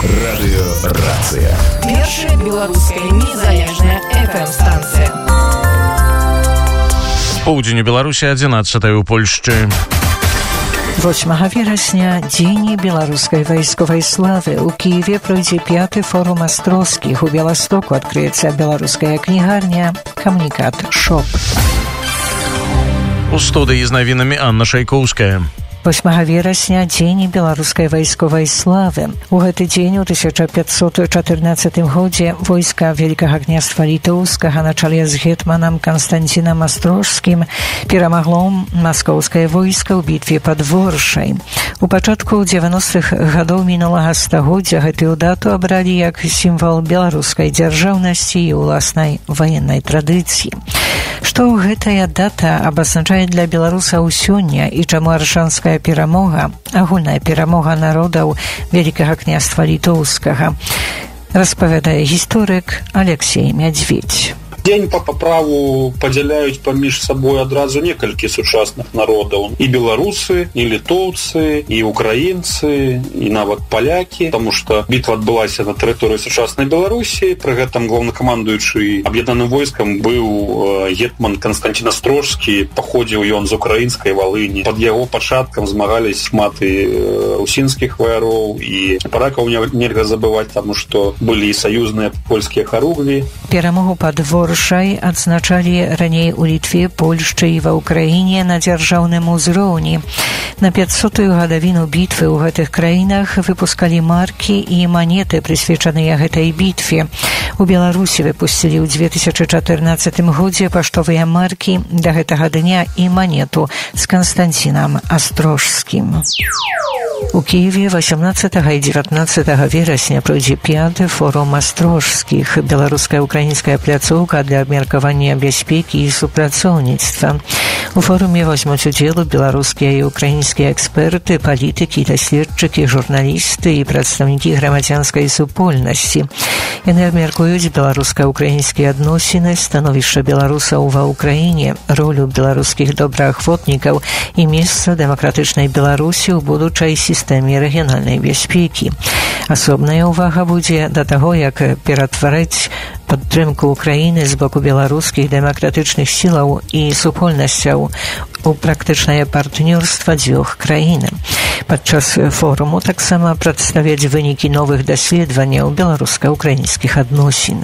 Радыёрацыя. Першая беларуская незалежная FM-станцыя. З поўдзеню Беларусі 11 у Польшчы. 8 верасня дзень беларускай вайсковай славы. У Киеве пройдзе 5-й форум астросскіх. У Беластоку адкрыецца беларуская кнігарня «Камунікат Шоп». У студыі з навінамі Анна Шайкоўская. 8 верасня дзень беларускай вайсковай славы. У гэты дзень у 1514 годзе войска Вялікага княства Літоўскага на чале з гетманам Канстанцінам Астрожскім перамагло маскоўскае войска ў бітве пад Воршай. У пачатку 90-х гадоў мінулага стагоддзя гэтую дату абралі як сімвал беларускай дзяржаўнасці і ўласнай ваеннай традыцыі. Што гэтая дата абазначае для беларусаў сёння і чаму аршанская перамога, агульная перамога народаў Вялікага княства Літоўскага, распавядае гісторык Алексей Мядзведь. Дзень па праву падзяляюць паміж сабой адразу некалькі сучасных народаў. І беларусы, і літоўцы, і украінцы, і нават палякі, таму што бітва адбылася на тэрыторыі сучаснай Беларусі. Пры гэтым главнакамандуючы аб'яднаным войскам быў гетман Канстанцін Астрожскі, паходзіў ён з украінскай Валыні. Пад яго пачаткам змагались шмат і русінскіх ваяроў, і паракаў нельга забываць, таму што былі і саюзныя польскія харугві. Перамогу пад Воршай адзначалі раней у Літве, Польшчы і ва Ўкраіне на дзяржаўным узроўні. На 500-ю гадавіну бітвы ў гэтых краінах выпускалі маркі і манеты, прысвечаныя гэтай бітве. У Беларусі выпусцілі ў 2014 годзе паштовыя маркі да гэтага дня і манету з Канстанцінам Астрожскім. У Киеве 18 і 19 верасня пройдзе 5-й форум астрожскіх, беларуская украінская пляцоўка для абмеркавання бяспекі і супрацоўніцтва. У форуме возьмуць удзел беларускія і украінскія эксперты, палітыкі, даследчыкі, журналісты і прадстаўнікі грамадзянскай супольнасці. Яны абмеркуюць беларуска-украінскія адносіны, становішча беларусаў ва Ўкраіне, ролю беларускіх добраахвотнікаў і месца дэмакратычнай Беларусі ў будучай сістэме рэгіянальнай бяспекі. Асобная ўвага будзе да таго, як ператварыць падтрымку Украіны з боку беларускіх дэмакратычных сілаў і супольнасцяў у практычнае партнёрства дзвюх краін. Падчас форуму таксама прадставяць вынікі новых даследаванняў беларуска-украінскіх адносін.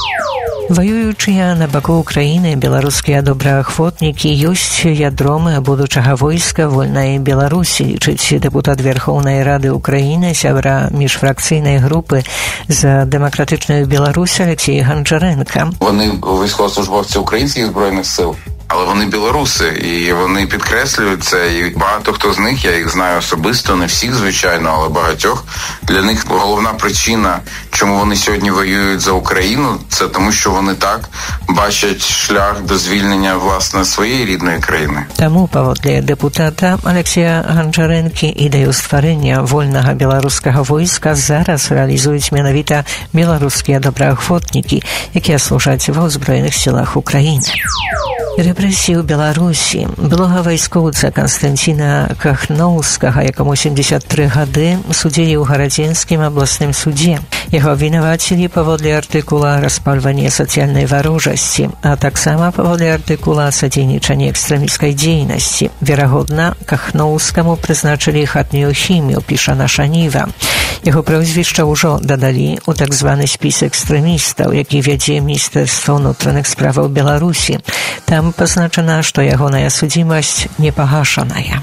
Ваюючыя на баку Украіны беларускія добраахвотнікі ёсць ядром будучага войска вольнай Беларусі, лічыць дэпутат Верхоўнай Рады Украіны, сябра міжфракцыйнай групы за дэмакратычную Беларусь Алексей Ганчаренка. Вони військовослужбовці українських збройних сил, але вони білоруси, і вони підкреслюють це, і багато хто з них, я їх знаю особисто, не всіх, звичайно, але багатьох. Для них головна причина, чому вони сьогодні воюють за Україну, це тому, що вони так бачать шлях до звільнення, власне, своєї рідної країни. Таму, паводле дэпутата Алексея Ганчарэнкі, ідэю стварэння вольнага беларускага войска зараз рэалізуюць менавіта беларускія добраахвотнікі, якія служаць ва ўзброеных сілах Украіны. Рэпрэсіі ў Беларусі. Былога вайскоўца Канстанціна Кахноўскага, якому 73 гады, судзілі ў Гарадзенскім абласным судзе. Яго абвінавацілі паводле артыкула «Распальванне сацыяльнай варожасці», а таксама паводле артыкула «Садзейнічанне экстрэміскай дзейнасці». Верагодна, Кахноўскаму прызначылі хатнюю хімію, піша наша Ніва. Яго прозвішча ўжо дадалі ў так званы спіс экстрэмістаў, які вядзе Міністэрства ўнутраных справаў Беларусі. Там пазначана, што ягоная судзімасць непагашаная.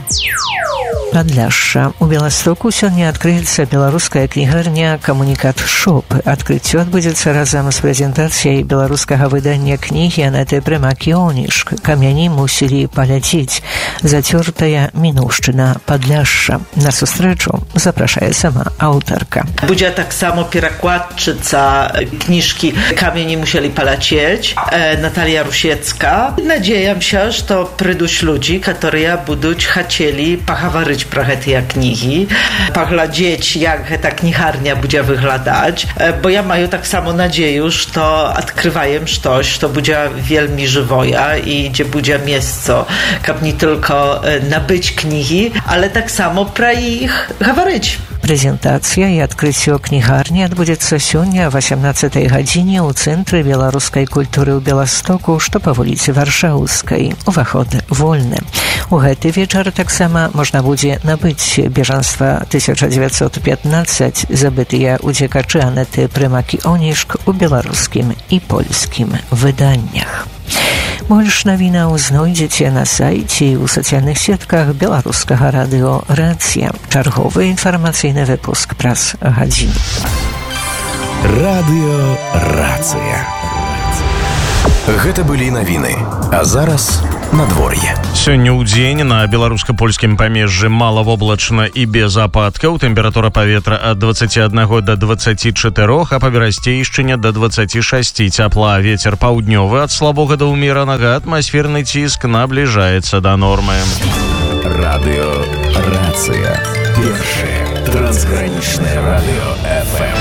Падляшша. У Беластоку сёння адкрыецца беларуская кнігарня «Камунікат Шоп». Адкрыццё адбудзецца разам з прэзентацыяй беларускага выдання кнігі Анеты Прымак-Іонішк. Камяні мусілі паляцець. Зацёртая мінуўшчына Падляшша. На сустрэчу запрашае сама аўтарка. Будзе таксама перакладчыца кніжкі «Камяні мусілі паляцець» Наталія Rusiecka. Надеям się, że przyjdą ludzie, którzy będą chcieli poговорить про гэтыя кнігі, паглядзець, як гэта кнігарня будзе выглядаць, бо я маю так само надзею, што адкрываем штось, што будзе вельмі жывое і дзе будзе месца, каб не tylko nabyć kniги, ale tak samo pra ich говорить. Прэзентацыя і адкрыццё кнігарні адбудзецца сёння о 18 гадзіне ў Цэнтры беларускай культуры ў Беластоку, што па вуліцы Варшаўскай. Уваход вольны. У гэты вечар таксама можна будзе набыць бежанства 1915 забытыя уцекачы Анеты Прымак-Онішк у беларускім і польскім выданнях. Больш навінаў знойдзеце на сайце і ў сацыяльных сетках беларускага радыё «Рацыя». Чарговы інфармацыйны выпуск праз гадзіну. Радыё «Рацыя». Гэта былі навіны. А зараз надвор'е. Сёння ў дзень на беларуска-польскім памежжы малавоблачна і без ападкаў. Тэмпература паветра ад 21 до 24, а па Берасцейшчыне до 26 цяпла. Вецер паўднёвы ад слабога да ўмеранага, атмасферны ціск набліжаецца да нормы. Радыё «Рацыя». Першае трансгранічнае радыё FM.